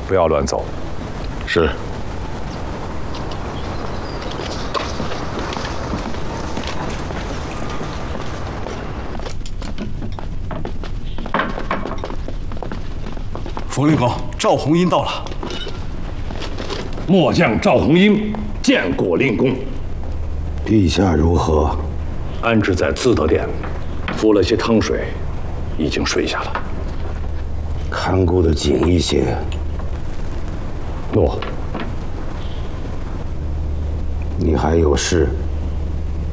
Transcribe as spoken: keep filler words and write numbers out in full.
不要乱走。 是。 冯令公，赵红英到了。 末将赵红英见过令公。 陛下如何？ 安置在自德殿，服了些汤水，已经睡下了。 看顾得紧一些。 诺。 你还有事？